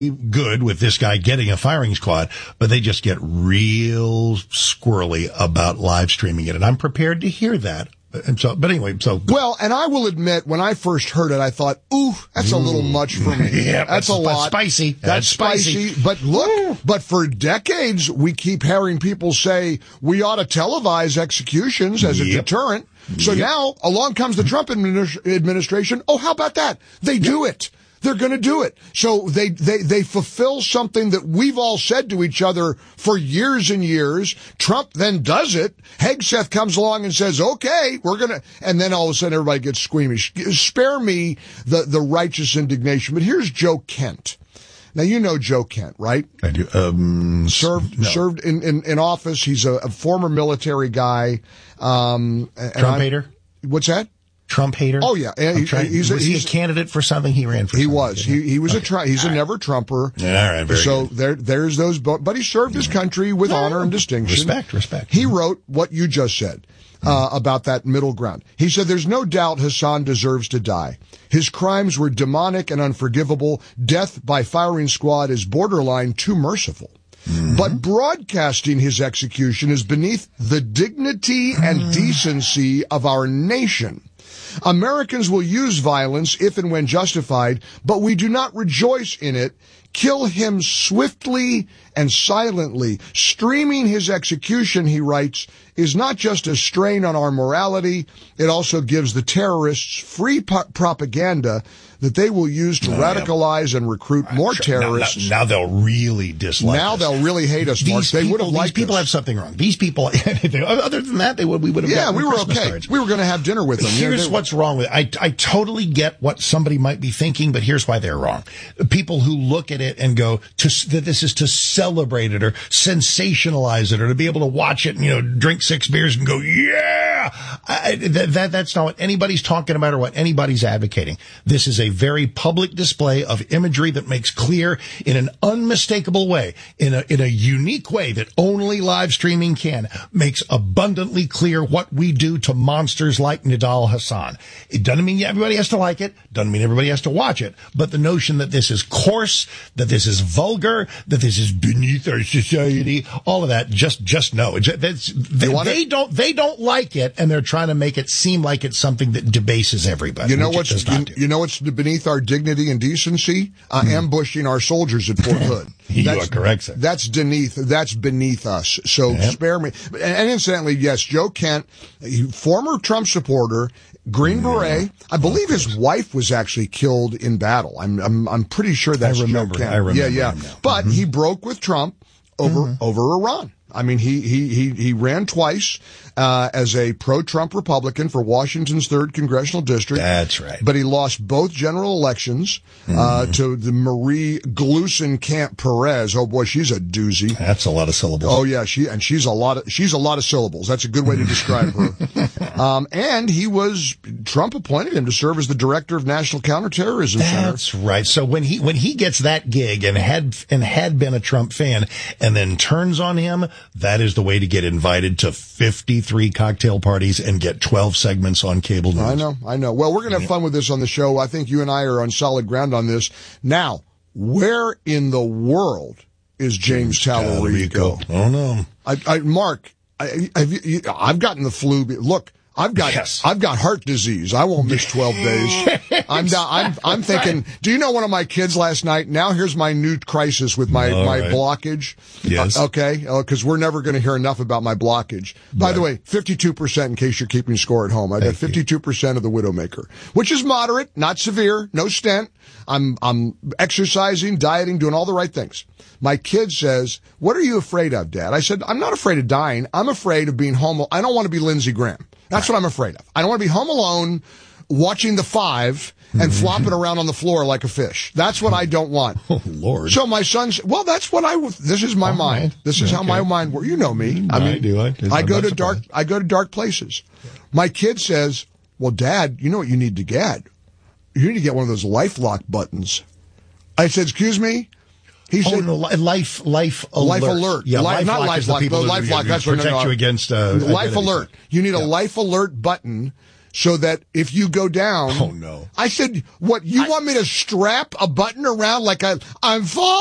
good with this guy getting a firing squad, but they just get real squirrely about live streaming it. And I'm prepared to hear that. And so, but anyway, so. Well, and I will admit, when I first heard it, I thought, ooh, that's a little much for me. Yeah, that's a lot. Spicy. That's spicy. But look, but for decades, we keep hearing people say we ought to televise executions as a deterrent. So now, along comes the Trump administration. Oh, how about that? They do it. They're going to do it. So they fulfill something that we've all said to each other for years and years. Trump then does it. Hegseth comes along and says, okay, we're going to, and then all of a sudden everybody gets squeamish. Spare me the righteous indignation. But here's Joe Kent. Now, you know Joe Kent, right? I do. Served in office. He's a former military guy. Trump hater? What's that? Trump hater? Oh yeah, was he a candidate for something? He ran for. He was. He was he's a never Trumper. All right, very so good. there's those. But he served his country with honor and distinction. Respect. He wrote what you just said about that middle ground. He said, "There's no doubt Hassan deserves to die. His crimes were demonic and unforgivable. Death by firing squad is borderline too merciful." But broadcasting his execution is beneath the dignity and decency of our nation. Americans will use violence if and when justified, but we do not rejoice in it. Kill him swiftly and silently. Streaming his execution, he writes, is not just a strain on our morality, it also gives the terrorists free propaganda that they will use to radicalize and recruit more terrorists. Now they'll really dislike us. Now they'll really hate us, Mark. They would have liked us. These people have something wrong. These people, other than that, we would have gotten we were Christmas okay. cards. We were going to have dinner with them. Here's what's wrong with it. I totally get what somebody might be thinking, but here's why they're wrong. People who look at it and go, that this is to celebrate it or sensationalize it or to be able to watch it and, drink 6 beers and go, yeah! That's not what anybody's talking about or what anybody's advocating. This is a very public display of imagery that makes clear in an unmistakable way, in a unique way that only live streaming can, makes abundantly clear what we do to monsters like Nidal Hassan. It doesn't mean everybody has to like it, doesn't mean everybody has to watch it, but the notion that this is coarse, that this is vulgar, that this is beneath our society, all of that, just no. They don't like it, and they're trying to make it seem like it's something that debases everybody. You know what's beneath our dignity and decency? Ambushing our soldiers at Fort Hood. You are correct, sir. That's beneath us. So spare me. And incidentally, yes, Joe Kent, former Trump supporter, Green Beret. I believe his wife was actually killed in battle. I'm pretty sure that's Joe Kent. I remember. Yeah. But he broke with Trump over Iran. I mean, he ran twice as a pro-Trump Republican for Washington's 3rd Congressional District. That's right. But he lost both general elections to the Marie Gluesenkamp Perez. Oh boy, she's a doozy. That's a lot of syllables. Oh yeah, she's a lot of syllables. That's a good way to describe her. And Trump appointed him to serve as the director of National Counterterrorism Center. That's right. So when he gets that gig and had been a Trump fan and then turns on him, that is the way to get invited to 53 cocktail parties and get 12 segments on cable news. I know. Well, we're going to have fun with this on the show. I think you and I are on solid ground on this. Now, where in the world is James Tallarico? Oh, no. Mark, I've gotten the flu. Look, I've got heart disease. I won't miss 12 days. I'm thinking, do you know one of my kids last night? Now here's my new crisis with my blockage. Yes. Okay. Cause we're never going to hear enough about my blockage. By the way, 52% in case you're keeping score at home. I got 52% of the Widowmaker, which is moderate, not severe, no stent. I'm exercising, dieting, doing all the right things. My kid says, "What are you afraid of, Dad?" I said, "I'm not afraid of dying. I'm afraid of being home. I don't want to be Lindsey Graham. That's what I'm afraid of. I don't want to be home alone watching The Five and flopping around on the floor like a fish. That's what I don't want." Oh, Lord. So my son said, well, that's what this is my mind. This is how my mind works. You know me. I do. I go to dark places. My kid says, "Well, Dad, you know what you need to get? You need to get one of those LifeLock buttons." I said, "Excuse me?" He said, no, Life Alert. Life Alert. Yeah, not LifeLock, but LifeLock. That's protect you against Life identity. Alert. You need a Life Alert button so that if you go down. Oh, no. I said, what, you want me to strap a button around like I'm falling?